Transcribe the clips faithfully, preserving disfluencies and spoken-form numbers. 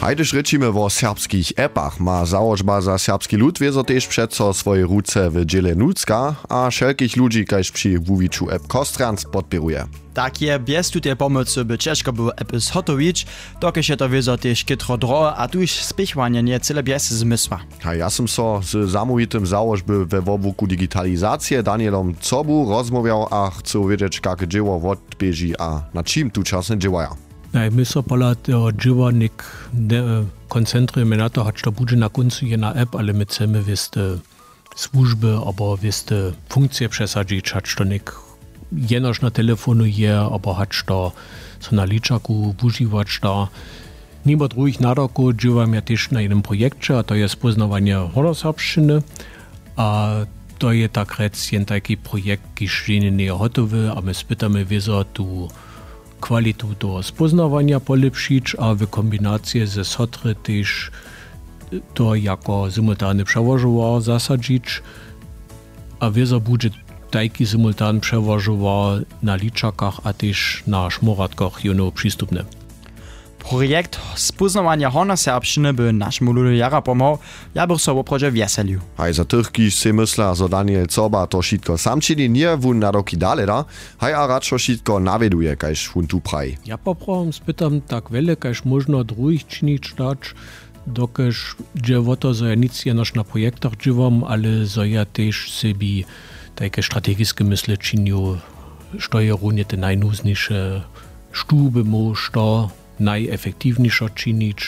Hajdyż rečimy o serbskich appach, ma założba za serbski lud wiezo też przeco swoje ruce w dziele nudzka, a wszelkich ludzi, kaž przy wuwiczu app Kostrans podpieruje. Tak je, bez tutej pomocy by ciężko było appy zhotowić, dokiż je to wiezo też kytro drogo, a tuż spichwanie nie cyle bez zmysła. A ja sam so z zamówitym założby we wobuku digitalizację Danielom Cobu rozmawiał, a chcę wiedzieć, jak dzieło odbieży, a na czym tu czasem działają. Nej, my so pola tego dzieła nik koncentrujemy na to, choć to będzie na końcu jedna app, ale my chcemy wieste służby, albo wieste funkcje przesadzić, choć to nik jenoż na telefonu je, albo choć to so na liczaku używać to. Mimo drugich nadoku działam ja też na jednym projekcie, a to jest poznawanie hornoserbszczyny, a to jest tak rec jen taki projekt, który nie jest gotowy, a my spytamy, wieso tu kwalitu do spoznawania polepszyć, a w kombinacji ze sotry też to jako simultany przewożowa zasadzić, a wieso będzie taki simultan przewożowa na liczakach, a też na szmoratkach jeno przystupny. Projekt spoznawania hornoserbszczyny by naszemu ludu jara pomógł, ja bych sobie proje wieselił. Haj za tych, ki si mysla, zo Daniel Coba to šitko sam čini, nie wun na roki dale da, haj a radšo šitko naveduje, kaž wun tu praj. Ja poprowam spytam tak wiele, kaž można drugich czynić dać, dokaż dziewo to, że ja nic jenoż na projektach dziewam, ale że ja też sobie takie strategiskie myśli czyniu, steueruje te najnuzniejsze sztuby można najefektywniejsza czynić.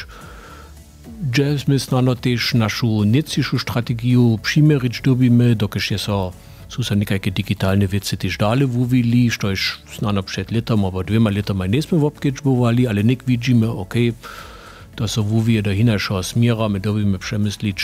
Dżez my znano też naszą nieciszu strategię przymierzyć dobimy, dokaż jest so, są so niekajkie digitalne wiece też dalej wówili, što już znano przed letem, albo dwiema letami nie sme wopkiedźbowali, ale nik widzimy, okej, okay, to so wówi do hinajszego smiera, my dobimy przemyslić,